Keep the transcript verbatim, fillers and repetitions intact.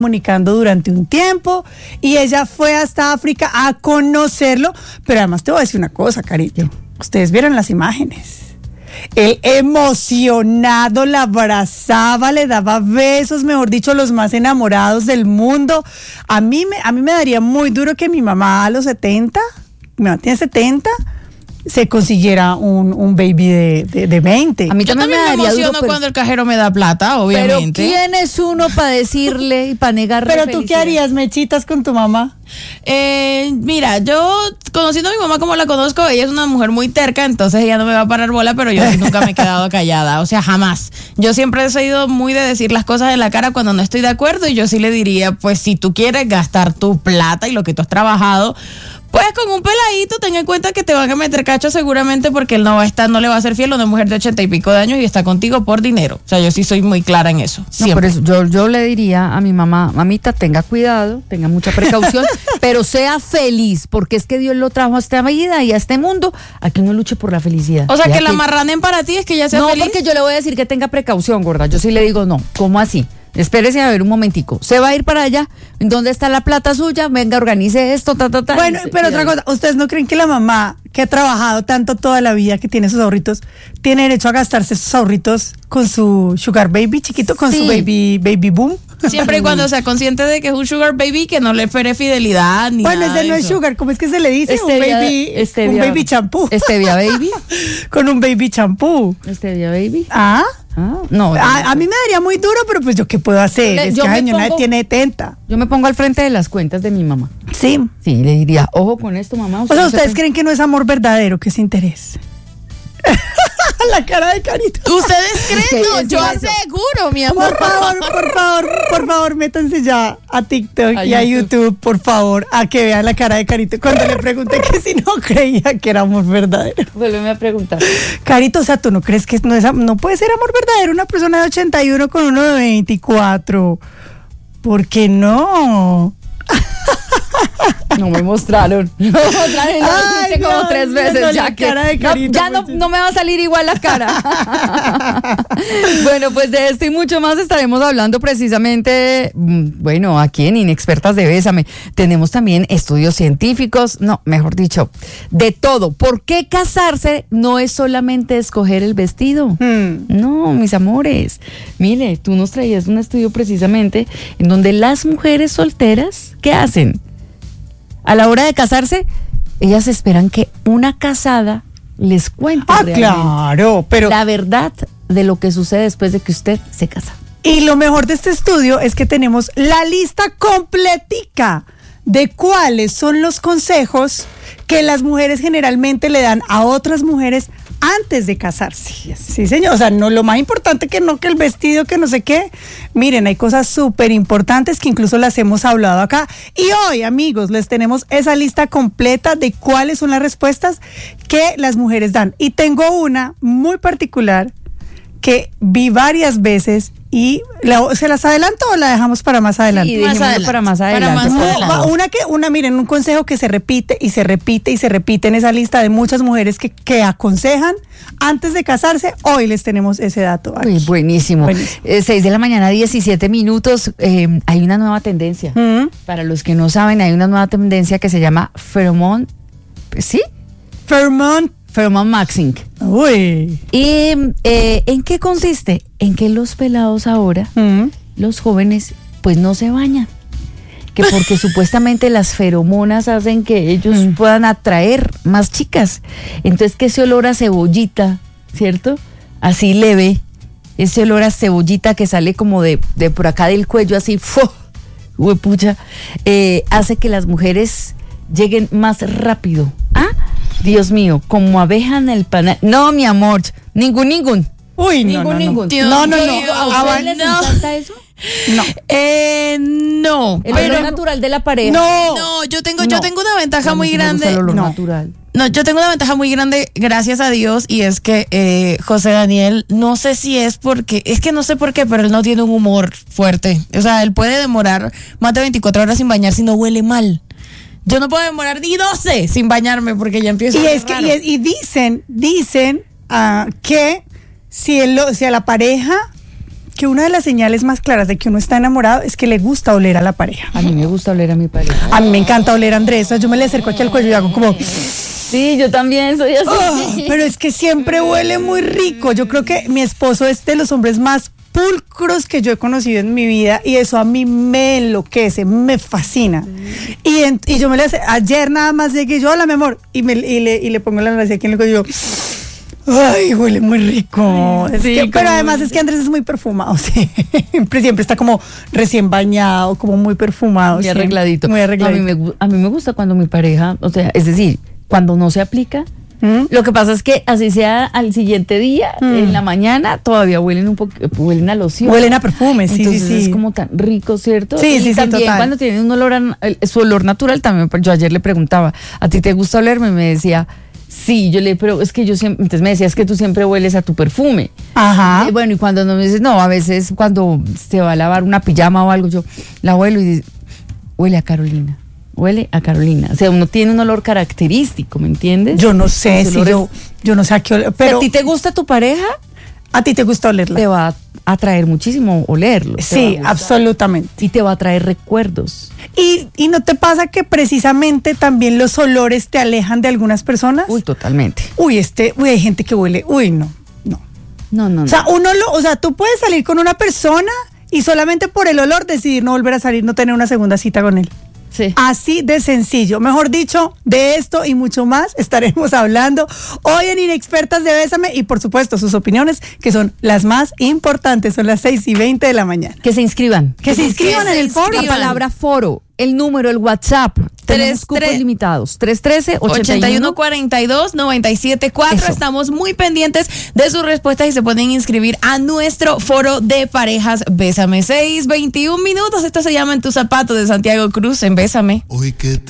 comunicando durante un tiempo y ella fue hasta África a conocerlo, pero además te voy a decir una cosa, Carito, ustedes vieron las imágenes. Él emocionado la abrazaba, le daba besos, mejor dicho, los más enamorados del mundo. A mí me, a mí me daría muy duro que mi mamá a los setenta, mi mamá tiene setenta, se consiguiera un, un baby de, de, de veinte. A mí Yo también, también me me daría emociono duro, pero, cuando el cajero me da plata, obviamente. pero ¿quién es uno para decirle y para negarle Pero tú, ¿qué felicidad? harías, mechitas con tu mamá? Eh, mira, yo conociendo a mi mamá como la conozco, ella es una mujer muy terca, entonces ella no me va a parar bola, pero yo sí nunca me he quedado callada, o sea, jamás. Yo siempre he sido muy de decir las cosas en la cara cuando no estoy de acuerdo, y yo sí le diría, pues si tú quieres gastar tu plata y lo que tú has trabajado, pues con un peladito ten en cuenta que te van a meter cacho seguramente, porque él no va a estar, no le va a ser fiel a una mujer de ochenta y pico de años y está contigo por dinero. O sea, yo sí soy muy clara en eso. No, por eso yo, yo le diría a mi mamá, mamita, tenga cuidado, tenga mucha precaución, pero sea feliz, porque es que Dios lo trajo a esta vida y a este mundo, a que uno luche por la felicidad. O sea, Ya que la marranen para ti es que ella sea No, feliz. porque yo le voy a decir que tenga precaución, gorda. Yo sí le digo, no, ¿cómo así? Espérese a ver un momentico. Se va a ir para allá. ¿Dónde está la plata suya? Venga, organice esto, ta, ta, ta. Bueno, pero otra cosa, ¿ustedes no creen que la mamá que ha trabajado tanto toda la vida, que tiene sus ahorritos, tiene derecho a gastarse sus ahorritos con su sugar baby chiquito, con Sí. su baby baby boom? Siempre y cuando sea consciente de que es un sugar baby, que no le espere fidelidad ni Bueno, nada ese no de es eso. sugar, ¿cómo es que se le dice? Stevia- un baby, stevia- un baby champú. Stevia baby. Con un baby champú. Stevia baby. Ah, Ah, no. a, a mí me daría muy duro, pero pues yo qué puedo hacer, Le- es yo que me ay, nadie pongo- tiene setenta. Yo me pongo al frente de las cuentas de mi mamá. Sí. Sí, le diría, ojo con esto, mamá. O sea, no se ¿ustedes pe- creen que no es amor verdadero, que es interés? La cara de Carito. ¿Ustedes creen? ¿Qué No, es yo eso? aseguro, mi amor. Por favor, por favor, por favor, métanse ya a TikTok A y a YouTube. YouTube, por favor, a que vean la cara de Carito cuando le pregunté que si no creía que era amor verdadero. Vuélveme a preguntar. Carito, o sea, ¿tú no crees que no, es, am- no puede ser amor verdadero una persona de ochenta y uno con uno de veinticuatro? ¿Por qué no? No me mostraron. No me mostraron. Lo Ay, hice como Dios tres mío, veces. no, Ya la que cara de no, Carito, ya no, pues. no me va a salir igual la cara. Bueno, pues de esto y mucho más estaremos hablando precisamente, mm, bueno, aquí en Inexpertas de Bésame. Tenemos también estudios científicos, no, mejor dicho, de todo. ¿Por qué casarse no es solamente escoger el vestido? Hmm. No, mis amores. Mire, tú nos traías un estudio precisamente en donde las mujeres solteras, ¿qué hacen? A la hora de casarse, ellas esperan que una casada les cuente Ah, realmente claro, pero... la verdad de lo que sucede después de que usted se casa. Y lo mejor de este estudio es que tenemos la lista completica de cuáles son los consejos que las mujeres generalmente le dan a otras mujeres antes de casarse. Sí, señor. O sea, no, lo más importante que no que el vestido, que no sé qué. Miren, hay cosas súper importantes que incluso las hemos hablado acá. Y hoy, amigos, les tenemos esa lista completa de cuáles son las respuestas que las mujeres dan. Y tengo una muy particular que vi varias veces y la- ¿se las adelanto o la dejamos para más adelante? Y Más dejémoslo adelante. para más Para adelante. más por No, adelante. favor. va- una que, una, miren, un consejo que se repite y se repite y se repite en esa lista de muchas mujeres que, que aconsejan antes de casarse. Hoy les tenemos ese dato. aquí. Uy, buenísimo. Buenísimo. Eh, seis de la mañana, diecisiete minutos. Eh, hay una nueva tendencia. Mm. Para los que no saben, hay una nueva tendencia que se llama Pheromone. ¿Sí? Pheromone. Pheromone Maxing. Uy. ¿Y eh, en qué consiste? En que los pelados ahora, Mm. los jóvenes, pues no se bañan. Que porque supuestamente las feromonas hacen que ellos Mm. puedan atraer más chicas. Entonces que ese olor a cebollita, ¿cierto? Así leve, ese olor a cebollita que sale como de, de por acá del cuello, así, ¡fu! Huepucha, eh, hace que las mujeres lleguen más rápido. ¿Ah? Dios mío, como abeja en el panal. No, mi amor, ningún, ningún. Uy, no, Ningún, no, no. ningún. Dios No, no, no. mío. ¿A Ah, ustedes les no. encanta eso? No. Eh, no. El pero olor natural de la pareja. No. no, yo tengo, No. yo tengo una ventaja A mí muy sí me gusta grande. el olor No. natural. No, yo tengo una ventaja muy grande, gracias a Dios, y es que eh, José Daniel, no sé si es porque, es que no sé por qué, pero él no tiene un humor fuerte. O sea, él puede demorar más de veinticuatro horas sin bañar si no huele mal. Yo no puedo demorar ni doce sin bañarme porque ya empiezo Y a es que y, es- y dicen, dicen ah, que si, el, si a la pareja que una de las señales más claras de que uno está enamorado es que le gusta oler a la pareja. A mí me gusta oler a mi pareja. A mí me encanta oler a Andrés. Yo me le acerco aquí al cuello y hago como... Sí, yo también soy así. Oh, pero es que siempre huele muy rico. Yo creo que mi esposo es de los hombres más pulcros que yo he conocido en mi vida y eso a mí me enloquece, me fascina. Y, en, y yo me le hace, ayer nada más llegué yo, hola mi amor, y, me, y, le, y le pongo la nariz aquí en el cuello y yo, ay, huele muy rico. Es Sí, que, pero como- además es que Andrés es muy perfumado, sí. siempre, siempre está como recién bañado, como muy perfumado. Muy siempre. arregladito. Muy arregladito. A mí, me, gu- a mí me gusta cuando mi pareja, o sea, es decir, cuando no se aplica. ¿Mm? Lo que pasa es que así sea al siguiente día, Mm. en la mañana, todavía huelen un poco, huelen a loción. Huelen a perfume, sí, Entonces sí, sí. es como tan rico, ¿cierto? Sí, y sí, sí, también total. cuando tienen un olor, a- el- su olor natural también, yo ayer le preguntaba, ¿a ti te gusta olerme? Me decía, sí, yo le, pero es que yo siempre, entonces me decía, es que tú siempre hueles a tu perfume. Ajá. Eh, bueno, y cuando no me dices, no, a veces cuando se va a lavar una pijama o algo, yo la huelo y dice, huele a Carolina, huele a Carolina. O sea, uno tiene un olor característico, ¿me entiendes? Yo no sé Los si olores- yo, yo no sé a qué oler, Si pero a ti te gusta tu pareja, a ti te gusta olerla. te va a atraer muchísimo olerlo. te va a Sí, gustar. absolutamente. Y te va a traer recuerdos. Y, y no te pasa que precisamente también los olores te alejan de algunas personas. Uy, totalmente. Uy, este, uy, hay gente que huele, uy, no, no. No, no, no. O sea, uno lo, o sea, tú puedes salir con una persona y solamente por el olor decidir no volver a salir, no tener una segunda cita con él. sí. Así de sencillo. Mejor dicho, de esto y mucho más estaremos hablando hoy en Inexpertas de Bésame y por supuesto sus opiniones que son las más importantes. Son las seis y veinte de la mañana. Que se inscriban. Que se inscriban en el foro. La palabra foro, el número, el WhatsApp. Tenemos Tres, cupos tres- limitados. tres uno tres, ochenta y uno cuarenta y dos noventa y siete cuatro. Eso. Estamos muy pendientes de sus respuestas y se pueden inscribir a nuestro foro de parejas Bésame. seis veintiún minutos. Esto se llama En tu zapato de Santiago Cruz en Bésame. Hoy que te